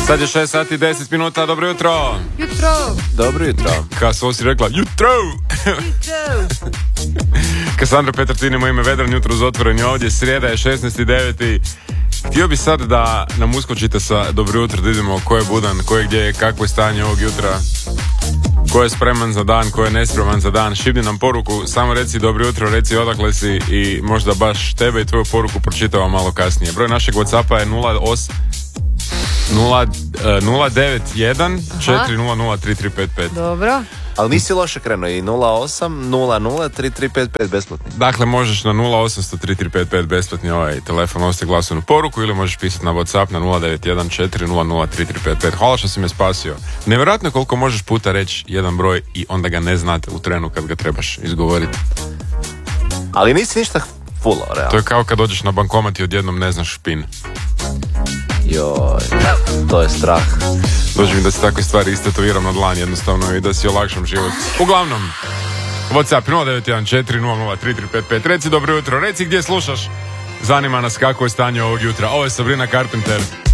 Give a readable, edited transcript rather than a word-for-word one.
Sad je 6 sati 10 minuta, dobro jutro. Jutro. Dobro jutro. Kao si rekla, jutro. Kasandra Petracini, moje ime Vedran, jutro uz otvoren je ovdje, srijeda je 16.9. Htio bi sad da nam uskočite sa dobro jutro, da vidimo ko je budan, ko je gdje, kakvo je stanje ovog jutra, ko je spreman za dan, ko je nespreman za dan. Šibni nam poruku, samo reci dobro jutro, reci odakle si i možda baš tebe i tvoju poruku pročitava malo kasnije. Broj našeg WhatsAppa je 091 400 3355. Dobro. Ali nisi loše krenuo i 08 00 3355 besplatni. Dakle, možeš na 0800 3355 besplatni ovaj telefon ostaviti glasovnu poruku ili možeš pisati na WhatsApp na 091 400 3355. Hvala što si me spasio. Nevjerojatno koliko možeš puta reći jedan broj i onda ga ne znate u trenu kad ga trebaš izgovoriti. Ali nisi ništa fulao, realno. To je kao kad dođeš na bankomat i odjednom ne znaš PIN. Joj, to je strah. Dođe mi da se takve stvari istetoviram na dlan jednostavno i da si olakšam život. Uglavnom, WhatsApp 0914 400 3355. Reci dobro jutro, reci gdje slušaš. Zanima nas kako je stanje ovog jutra. Ovo je Sabrina Carpenter.